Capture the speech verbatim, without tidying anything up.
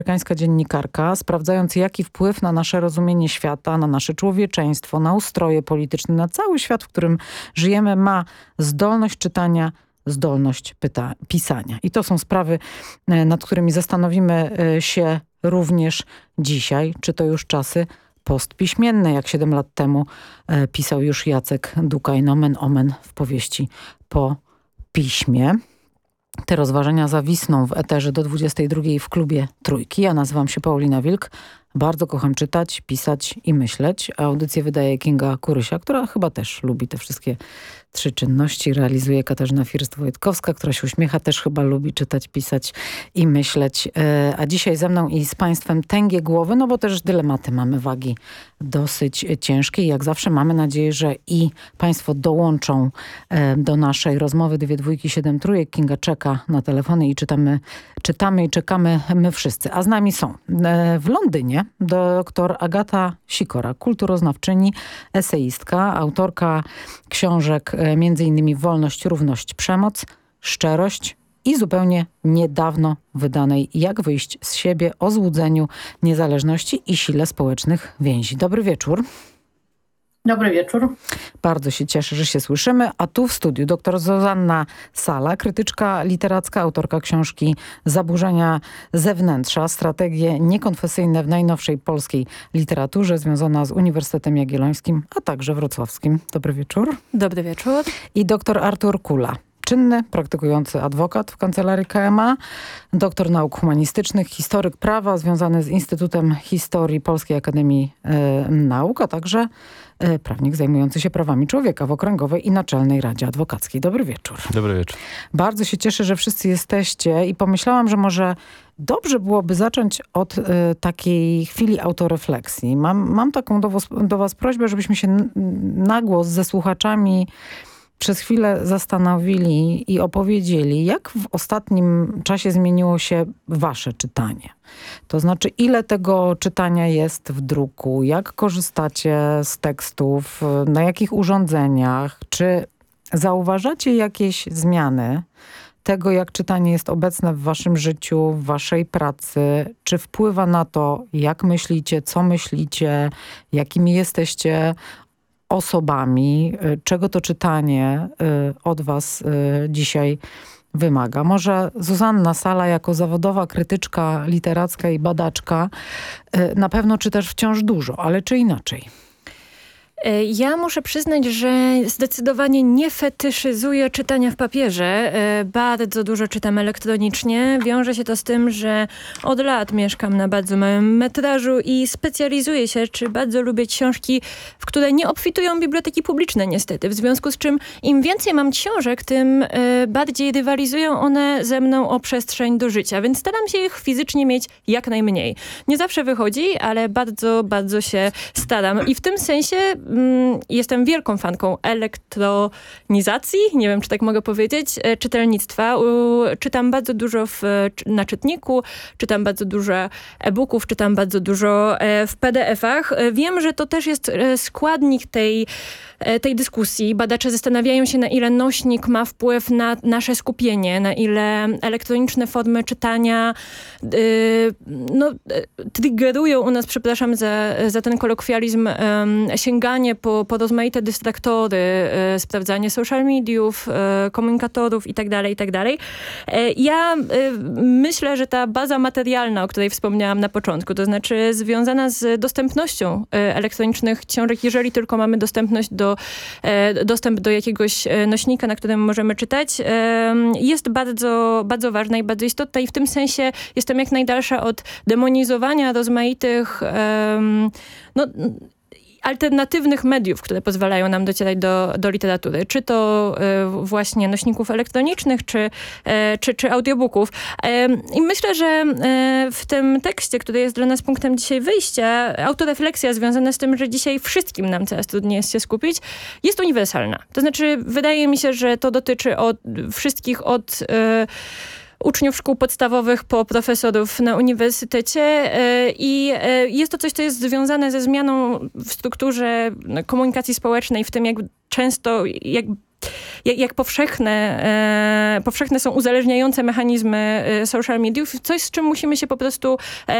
Amerykańska dziennikarka, sprawdzając jaki wpływ na nasze rozumienie świata, na nasze człowieczeństwo, na ustroje polityczne, na cały świat, w którym żyjemy, ma zdolność czytania, zdolność pyta- pisania. I to są sprawy, nad którymi zastanowimy się również dzisiaj. Czy to już czasy postpiśmienne, jak siedem lat temu pisał już Jacek Dukaj, nomen omen, w powieści Po piśmie. Te rozważania zawisną w eterze do dwudziestej drugiej w klubie Trójki. Ja nazywam się Paulina Wilk. Bardzo kocham czytać, pisać i myśleć. A audycję wydaje Kinga Kurysia, która chyba też lubi te wszystkie trzy czynności. Realizuje Katarzyna First-Wojtkowska, która się uśmiecha, też chyba lubi czytać, pisać i myśleć. A dzisiaj ze mną i z Państwem tęgie głowy, no bo też dylematy mamy, wagi dosyć ciężkie. I jak zawsze mamy nadzieję, że i Państwo dołączą do naszej rozmowy. Dwie dwójki, siedem trójek. Kinga czeka na telefony i czytamy, czytamy i czekamy my wszyscy. A z nami są w Londynie doktor Agata Sikora, kulturoznawczyni, eseistka, autorka książek między innymi Wolność, Równość, Przemoc, Szczerość i zupełnie niedawno wydanej Jak wyjść z siebie, o złudzeniu, niezależności i sile społecznych więzi. Dobry wieczór. Dobry wieczór. Bardzo się cieszę, że się słyszymy. A tu w studiu dr Zuzanna Sala, krytyczka literacka, autorka książki Zaburzenia zewnętrza, strategie niekonfesyjne w najnowszej polskiej literaturze, związana z Uniwersytetem Jagiellońskim, a także wrocławskim. Dobry wieczór. Dobry wieczór. I dr Artur Kula. Czynny, praktykujący adwokat w kancelarii K M A, doktor nauk humanistycznych, historyk prawa związany z Instytutem Historii Polskiej Akademii e, Nauk, a także e, prawnik zajmujący się prawami człowieka w Okręgowej i Naczelnej Radzie Adwokackiej. Dobry wieczór. Dobry wieczór. Bardzo się cieszę, że wszyscy jesteście i pomyślałam, że może dobrze byłoby zacząć od e, takiej chwili autorefleksji. Mam, mam taką do was, do was prośbę, żebyśmy się n- na głos ze słuchaczami przez chwilę zastanowili i opowiedzieli, jak w ostatnim czasie zmieniło się wasze czytanie. To znaczy, ile tego czytania jest w druku, jak korzystacie z tekstów, na jakich urządzeniach, czy zauważacie jakieś zmiany tego, jak czytanie jest obecne w waszym życiu, w waszej pracy, czy wpływa na to, jak myślicie, co myślicie, jakimi jesteście osobami, czego to czytanie od was dzisiaj wymaga. Może Zuzanna Sala jako zawodowa krytyczka literacka i badaczka na pewno czytasz wciąż dużo, ale czy inaczej? Ja muszę przyznać, że zdecydowanie nie fetyszyzuję czytania w papierze. Bardzo dużo czytam elektronicznie. Wiąże się to z tym, że od lat mieszkam na bardzo małym metrażu i specjalizuję się, czy bardzo lubię książki, w które nie obfitują biblioteki publiczne niestety. W związku z czym im więcej mam książek, tym bardziej rywalizują one ze mną o przestrzeń do życia, więc staram się ich fizycznie mieć jak najmniej. Nie zawsze wychodzi, ale bardzo, bardzo się staram. I w tym sensie jestem wielką fanką elektronizacji, nie wiem, czy tak mogę powiedzieć, czytelnictwa. Czytam bardzo dużo w, na czytniku, czytam bardzo dużo e-booków, czytam bardzo dużo w P D F-ach. Wiem, że to też jest składnik tej, tej dyskusji. Badacze zastanawiają się, na ile nośnik ma wpływ na nasze skupienie, na ile elektroniczne formy czytania no, triggerują u nas, przepraszam za, za ten kolokwializm, sięganie po, po rozmaite dystraktory, e, sprawdzanie social mediów, e, komunikatorów itd., itd. E, ja e, myślę, że ta baza materialna, o której wspomniałam na początku, to znaczy związana z dostępnością e, elektronicznych książek, jeżeli tylko mamy dostępność do, e, dostęp do jakiegoś nośnika, na którym możemy czytać, e, jest bardzo, bardzo ważna i bardzo istotna i w tym sensie jestem jak najdalsza od demonizowania rozmaitych e, no, alternatywnych mediów, które pozwalają nam docierać do, do literatury. Czy to y, właśnie nośników elektronicznych, czy, y, czy, czy audiobooków. Y, I myślę, że y, w tym tekście, który jest dla nas punktem dzisiaj wyjścia, autorefleksja związana z tym, że dzisiaj wszystkim nam coraz trudniej jest się skupić, jest uniwersalna. To znaczy, wydaje mi się, że to dotyczy od, wszystkich od... Y, uczniów szkół podstawowych po profesorów na uniwersytecie i jest to coś, co jest związane ze zmianą w strukturze komunikacji społecznej, w tym jak często, jak jak, jak powszechne, e, powszechne są uzależniające mechanizmy social mediów, coś z czym musimy się po prostu